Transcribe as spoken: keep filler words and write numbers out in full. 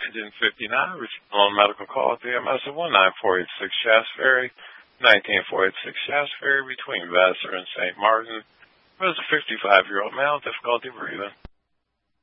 Engine fifty-nine, return on medical call at the M S of one nine four eight six Shafts Ferry, nineteen four eight six Shafts Ferry between Vassar and Saint Martin. There was a fifty-five-year-old male, difficulty breathing.